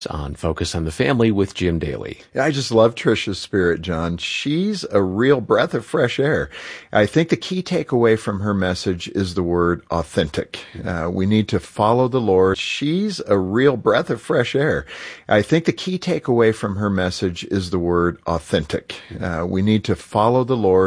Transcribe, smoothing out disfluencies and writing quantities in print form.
On Focus on the Family with Jim Daly. I just love Trisha's spirit, John. She's a real breath of fresh air. I think the key takeaway from her message is the word authentic. We need to follow the Lord. She's a real breath of fresh air. I think the key takeaway from her message is the word authentic. We need to follow the Lord.